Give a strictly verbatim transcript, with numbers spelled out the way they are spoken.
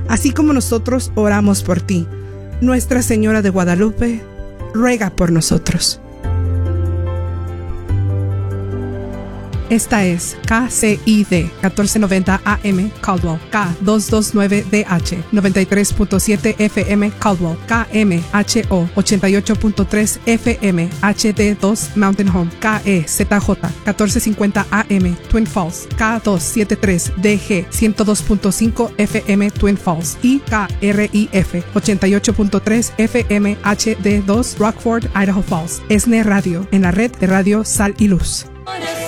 así como nosotros oramos por ti. Nuestra Señora de Guadalupe, ruega por nosotros. Esta es K C I D catorce noventa A M Caldwell, K doscientos veintinueve D H noventa y tres punto siete F M Caldwell, K M H O ochenta y ocho punto tres F M H D dos Mountain Home, K E Z J catorce cincuenta A M Twin Falls, K doscientos setenta y tres D G ciento dos punto cinco F M Twin Falls y K R I F ochenta y ocho punto tres F M H D dos Rockford, Idaho Falls. ESNE Radio, en la red de Radio Sal y Luz.